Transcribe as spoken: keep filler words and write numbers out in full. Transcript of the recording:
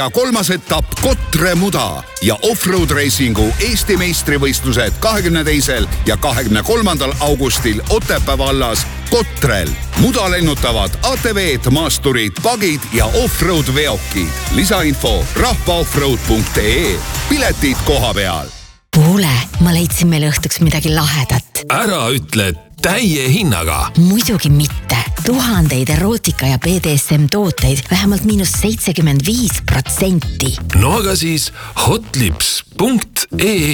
kolmas etapp Kotre muda ja offroad racingu Eesti meistrivõistlused kahekümne teisel ja kahekümne kolmandal augustil Otepää vallas Kotrel. Muda lennutavad A T V-d, maasturid, pagid ja offroad veokid. Lisainfo rahvaoffroad punkt ee. Piletid koha peal. Kuule, ma leidsin meile õhtuks midagi lahedat. Ära ütle täie hinnaga. Muidugi mitte. Tuhandeid erootika ja B D S M tooteid vähemalt miinus seitsekümmend viis protsenti. No aga siis hotlips punkt ee